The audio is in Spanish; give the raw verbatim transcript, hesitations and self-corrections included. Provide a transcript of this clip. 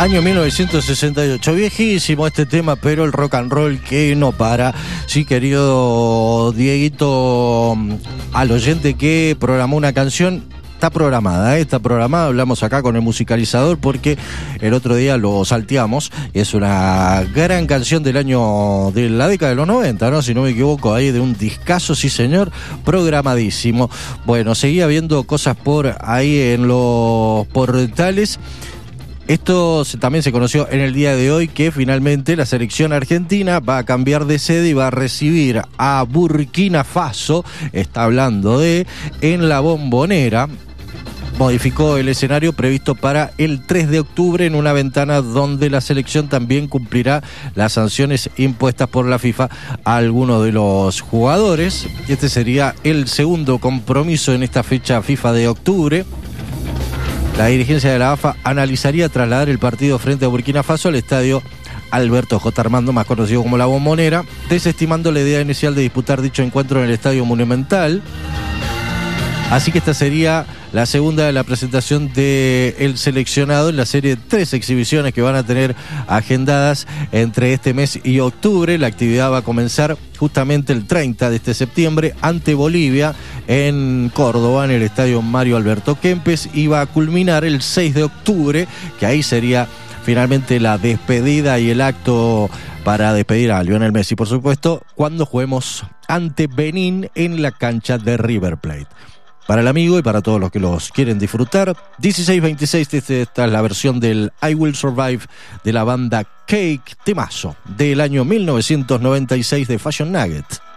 Año mil novecientos sesenta y ocho, viejísimo este tema, pero el rock and roll que no para. Sí, querido Dieguito, al oyente que programó una canción, está programada, ¿eh? está programada, hablamos acá con el musicalizador porque el otro día lo salteamos. Es una gran canción del año, de la década de los noventa, ¿no? Si no me equivoco, ahí de un discazo, sí señor, programadísimo. Bueno, seguía viendo cosas por ahí en los portales. Esto también se conoció en el día de hoy, que finalmente la selección argentina va a cambiar de sede y va a recibir a Burkina Faso, está hablando de, en la Bombonera. Modificó el escenario previsto para el tres de octubre en una ventana donde la selección también cumplirá las sanciones impuestas por la FIFA a algunos de los jugadores. Este sería el segundo compromiso en esta fecha FIFA de octubre. La dirigencia de la A F A analizaría trasladar el partido frente a Burkina Faso al estadio Alberto J. Armando, más conocido como La Bombonera, desestimando la idea inicial de disputar dicho encuentro en el Estadio Monumental. Así que esta sería la segunda de la presentación del seleccionado en la serie de tres exhibiciones que van a tener agendadas entre este mes y octubre. La actividad va a comenzar justamente el treinta de este septiembre ante Bolivia en Córdoba, en el estadio Mario Alberto Kempes, y va a culminar el seis de octubre, que ahí sería finalmente la despedida y el acto para despedir a Lionel Messi, por supuesto, cuando juguemos ante Benín en la cancha de River Plate. Para el amigo y para todos los que los quieren disfrutar, dieciséis veintiséis, esta es la versión del I Will Survive de la banda Cake, temazo del año mil novecientos noventa y seis de Fashion Nugget.